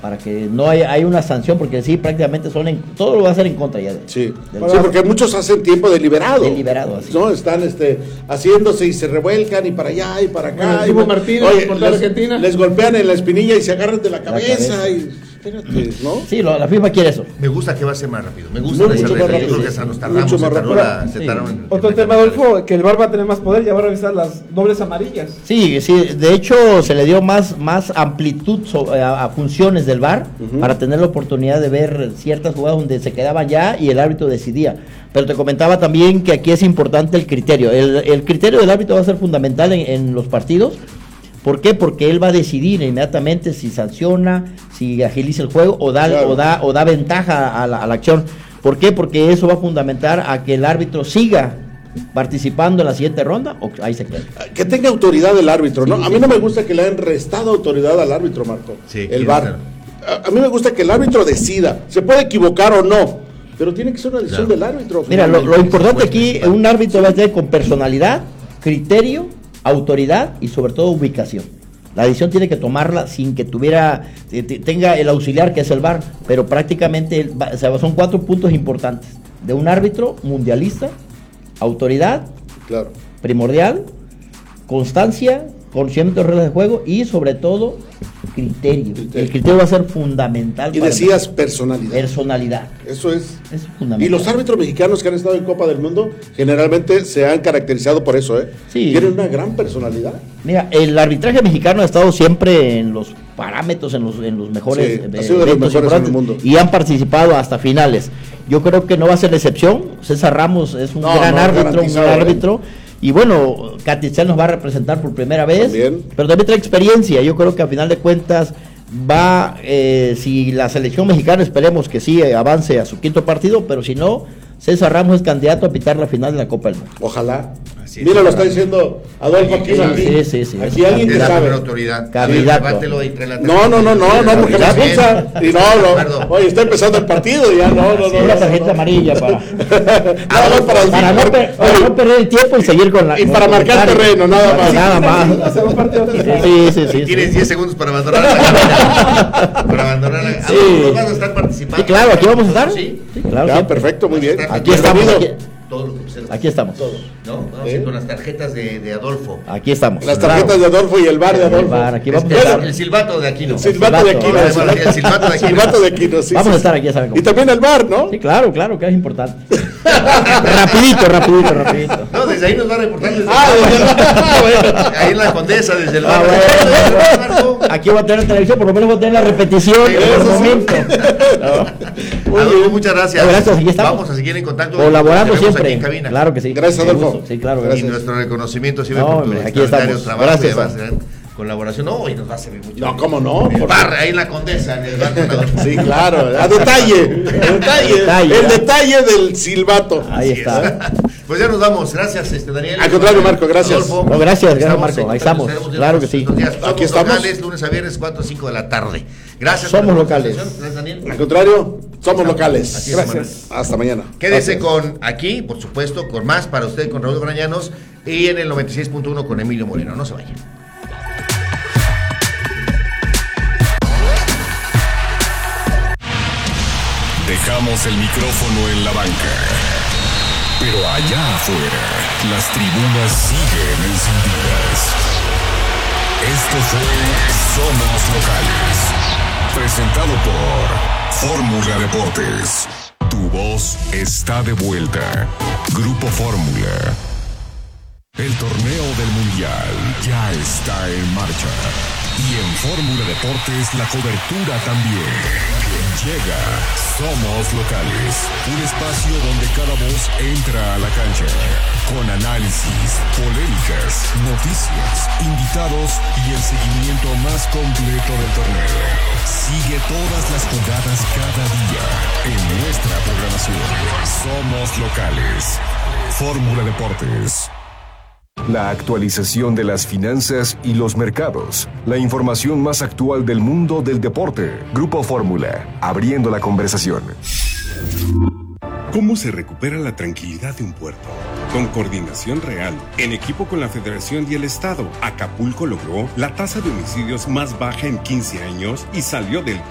para que no hay una sanción, porque sí, prácticamente todo lo va a ser en contra ya. Sí, porque muchos hacen tiempo deliberado. Deliberado, así. No, están haciéndose y se revuelcan y para allá y para acá. Bueno, Martínez, oye, Argentina. Les golpean en la espinilla y se agarran de la cabeza. Y, espérate, ¿no? Sí, la FIFA quiere eso. Me gusta que va a ser más rápido. Me gusta Mucho esa más regla. Yo rápido. creo que hasta nos tardamos. Se tardaron. Otro tema, Adolfo, que el VAR va a tener más poder, ya va a revisar las dobles amarillas. Sí, de hecho se le dio más amplitud a funciones del VAR para tener la oportunidad de ver ciertas jugadas donde se quedaban ya y el árbitro decidía. Pero te comentaba también que aquí es importante el criterio. El criterio del árbitro va a ser fundamental en los partidos. ¿Por qué? Porque él va a decidir inmediatamente si sanciona, si agiliza el juego o da ventaja a la acción. ¿Por qué? Porque eso va a fundamentar a que el árbitro siga participando en la siguiente ronda o ahí se queda. Que tenga autoridad el árbitro, ¿no? Sí, a mí no me gusta que le hayan restado autoridad al árbitro, Marco. Sí, el VAR. A mí me gusta que el árbitro decida. Se puede equivocar o no, pero tiene que ser una decisión del árbitro. Mira, lo importante aquí, un árbitro va a tener con personalidad, criterio, autoridad y sobre todo ubicación. La decisión tiene que tomarla sin que tenga el auxiliar que es el VAR, pero prácticamente son 4 puntos importantes de un árbitro mundialista: autoridad, claro, primordial, constancia, conocimiento de reglas de juego y sobre todo criterio. El criterio va a ser fundamental. Y decías personalidad. Eso es fundamental. Y los árbitros mexicanos que han estado en Copa del Mundo generalmente se han caracterizado por eso, Sí. Tienen una gran personalidad. Mira, el arbitraje mexicano ha estado siempre en los parámetros, en los mejores, ha sido de los mejores en el mundo. Y han participado hasta finales. Yo creo que no va a ser la excepción. César Ramos es un gran árbitro. Y bueno, Catitzel nos va a representar por primera vez, también. Pero también trae experiencia. Yo creo que a final de cuentas si la selección mexicana, esperemos que sí avance a su 5º partido, pero si no, César Ramos es candidato a pitar la final de la Copa del Mundo. Ojalá. Mira, lo está diciendo Adolfo aquí. Sí. Aquí alguien que sabe. Autoridad. Candidato. No, porque la pulsa. Y oye, está empezando el partido, ya no. Una tarjeta amarilla para no perder el tiempo y seguir con la. Y para marcar terreno, nada más. Sí. Tienes 10 segundos para abandonar la para abandonar la. Sí. ¿Vas a estar participando? Sí, claro, aquí vamos a estar. Sí, claro. Ya, perfecto, muy bien. Aquí estamos. Aquí estamos. ¿No? Vamos a ir con las tarjetas de Adolfo. Aquí estamos. Las tarjetas de Adolfo y el VAR de Adolfo. Aquí vamos a estar. El silbato de Aquino. El silbato de Aquino. Sí, vamos a estar aquí, ya saben cómo. Y también el VAR, ¿no? Sí, claro, que es importante. rapidito. No, desde ahí nos va a reportar. Ahí en la Condesa, desde el VAR. Aquí voy a tener televisión, por lo menos voy a tener la repetición en el momento. Adolfo, muchas gracias. Gracias, aquí estamos. Vamos a seguir en contacto. Colaborando siempre. Aquí en cabina. Claro que sí. Gracias, Adolfo. Sí, claro. Y nuestro reconocimiento siempre por tu aquí estamos. trabajo. Gracias. Colaboración, y nos va a servir mucho. No, ¿cómo no? El bar, ahí en la Condesa, en el bar con Adolfo. Sí, claro, a detalle. El detalle del silbato. Ahí está. Pues ya nos vamos, gracias Gracias. Daniel. Al contrario, Marco, gracias. Adolfo. No, gracias Marco, ahí estamos. Claro que sí. Aquí estamos. Locales, lunes a viernes, 4 a 5 de la tarde. Gracias. Somos locales. Gracias, Daniel. Al contrario, somos locales. Así es, Gracias. Hasta mañana. Quédese Gracias. con aquí, por supuesto, con más para usted, con Raúl Brañanos, y en el 96.1 con Emilio Moreno. No se vayan. Dejamos el micrófono en la banca. Pero allá afuera, las tribunas siguen encendidas. Esto fue Somos Locales. Presentado por Fórmula Deportes. Tu voz está de vuelta. Grupo Fórmula. El torneo del Mundial ya está en marcha. Y en Fórmula Deportes la cobertura también. Llega Somos Locales, un espacio donde cada voz entra a la cancha. Con análisis, polémicas, noticias, invitados y el seguimiento más completo del torneo. Sigue todas las jugadas cada día en nuestra programación. Somos Locales. Fórmula Deportes. La actualización de las finanzas y los mercados. La información más actual del mundo del deporte. Grupo Fórmula, abriendo la conversación. ¿Cómo se recupera la tranquilidad de un puerto? Con coordinación real, en equipo con la Federación y el Estado, Acapulco logró la tasa de homicidios más baja en 15 años y salió del